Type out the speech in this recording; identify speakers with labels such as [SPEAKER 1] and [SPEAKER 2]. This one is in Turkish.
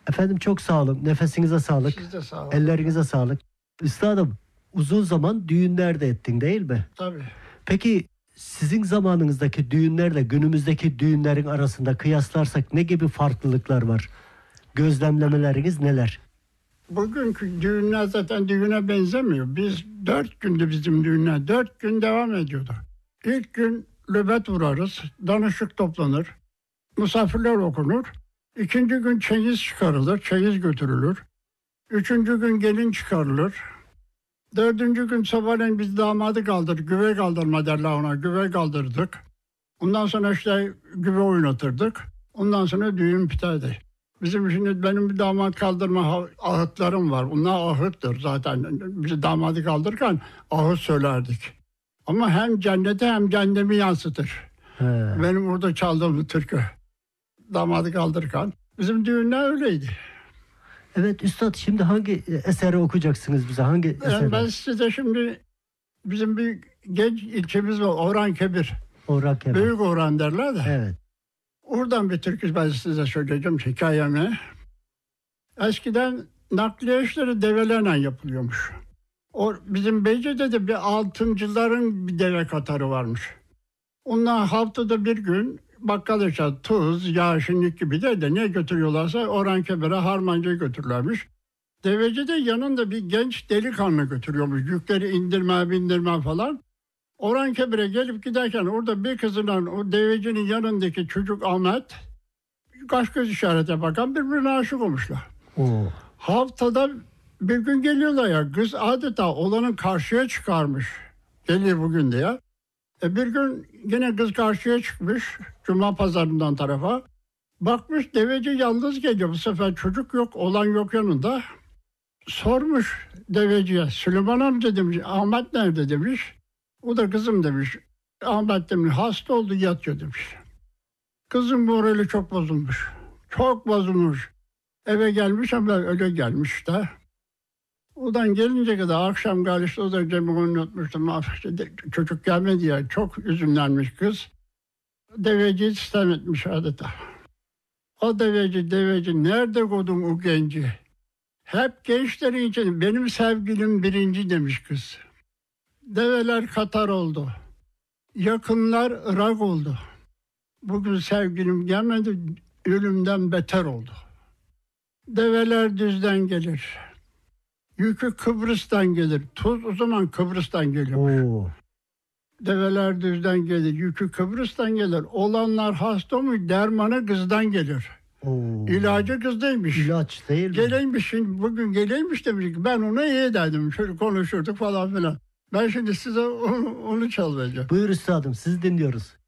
[SPEAKER 1] Efendim çok sağ olun. Nefesinize sağlık.
[SPEAKER 2] Siz de sağ olun.
[SPEAKER 1] Ellerinize sağlık. Üstadım uzun zaman düğünler de ettin değil mi?
[SPEAKER 2] Tabii.
[SPEAKER 1] Peki sizin zamanınızdaki düğünlerle günümüzdeki düğünlerin arasında kıyaslarsak ne gibi farklılıklar var? Gözlemlemeleriniz neler?
[SPEAKER 2] Bugünkü düğünler zaten düğüne benzemiyor. 4 gündü bizim düğünler. 4 gün devam ediyordu. İlk gün nöbet vurarız. Danışık toplanır. Misafirler okunur. İkinci gün çeyiz çıkarılır. Çeyiz götürülür. Üçüncü gün gelin çıkarılır. Dördüncü gün sabahleyin biz damadı kaldırdık. Güve kaldırma derler ona. Güve kaldırdık. Ondan sonra işte güve oynatırdık. Ondan sonra düğün biterdi. Bizim şimdi benim bir damat kaldırma ahıtlarım var. Onlar ahıttır zaten. Biz damadı kaldırırken ahıt söylerdik. Ama hem cenneti hem cehennemi yansıtır.
[SPEAKER 1] He.
[SPEAKER 2] Benim orada çaldığım türkü. Damadı kaldırırken. Bizim düğünler öyleydi.
[SPEAKER 1] Evet üstad, şimdi hangi eseri okuyacaksınız bize? Hangi eseri?
[SPEAKER 2] Ben size şimdi bizim bir genç ilçemiz var. Orhan Kebir.
[SPEAKER 1] Orhan Kebir.
[SPEAKER 2] Büyük Orhan derler de.
[SPEAKER 1] Evet.
[SPEAKER 2] Oradan bir türkü ben size söyleyeceğim hikayemi. Eskiden nakliye işleri develerle yapılıyormuş. Bizim Beyce'de de bir altıncıların bir deve katarı varmış. Onlar haftada bir gün bakkal eşya, tuz, yağ, şinlik gibi de ne götürüyorlarsa Orhan Kebir'e harmancayı götürürlermiş. Deveci de yanında bir genç delikanlı götürüyormuş. Yükleri indirme, bindirme falan. Orhan Kebir'e gelip giderken orada bir kızından o devecinin yanındaki çocuk Ahmet kaş göz işarete bakan birbirine aşık olmuşlar.
[SPEAKER 1] Oo.
[SPEAKER 2] Haftada bir gün geliyorlar ya, kız adeta olanın karşıya çıkarmış. Gelir bugün diye. Bir gün yine kız karşıya çıkmış Cuma pazarından tarafa. Bakmış deveci yalnız geliyor, bu sefer çocuk yok, olan yok yanında. Sormuş deveciye, Süleyman amca demiş, Ahmet nerede demiş. O da kızım demiş. Ahmet demiş hasta oldu, yatıyor demiş. Kızın morali çok bozulmuş. Çok bozulmuş. Eve gelmiş ama öyle gelmiş de. Odan gelince kadar akşam galiba o da cebimi unutmuştum. Çocuk gelmedi ya, çok üzümlenmiş kız. Deveci sistem etmiş adeta. O deveci nerede koydun o genci? Hep gençlerin için benim sevgilim birinci demiş kız. Develer Katar oldu. Yakınlar Irak oldu. Bugün sevgilim gelmedi, ölümden beter oldu. Develer düzden gelir. Yükü Kıbrıs'tan gelir. Tuz o zaman Kıbrıs'tan geliyor.
[SPEAKER 1] Oo.
[SPEAKER 2] Develer düzden gelir. Yükü Kıbrıs'tan gelir. Olanlar hasta mı dermanı kızdan gelir.
[SPEAKER 1] Oo.
[SPEAKER 2] İlacı kızdaymış.
[SPEAKER 1] İlaç değil mi?
[SPEAKER 2] Geleymiş şimdi, bugün geleymiş demiş ki ben ona iyi derdim. Şöyle konuşurduk falan filan. Ben şimdi size onu çalacağım.
[SPEAKER 1] Buyur üstadım, sizi dinliyoruz.